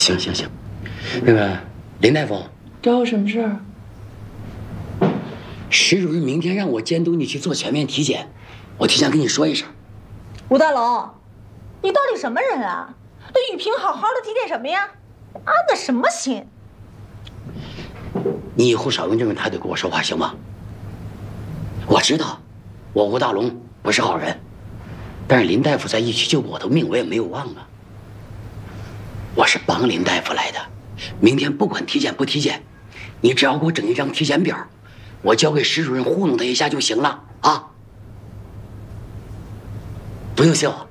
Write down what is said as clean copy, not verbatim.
行行行，那个林大夫， 找我什么事儿？ 石主任明天让我监督你去做全面体检，我提前跟你说一声。 吴大龙，你到底什么人啊？对雨萍好好的体检什么呀？安的什么心？ 你以后少用这种态度跟我说话，行吗？我知道，我吴大龙不是好人，但是林大夫在疫区救过我的命，我也没有忘啊。我是帮林大夫来的，明天不管体检不体检，你只要给我整一张体检表，我交给石主任糊弄他一下就行了啊！不用谢我。